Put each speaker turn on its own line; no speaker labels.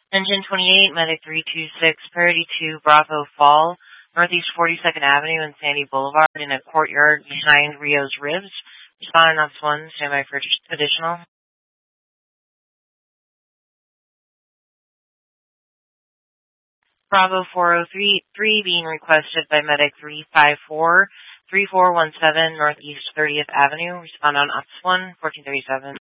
Engine 28, Medic 326, Parity 2, Bravo Fall, Northeast 42nd Avenue and Sandy Boulevard in a courtyard behind Rio's Ribs. Responding on 1, standby for additional. Bravo 403 being requested by Medic 354, 3417 Northeast 30th Avenue. Respond on Ops 1, 1437.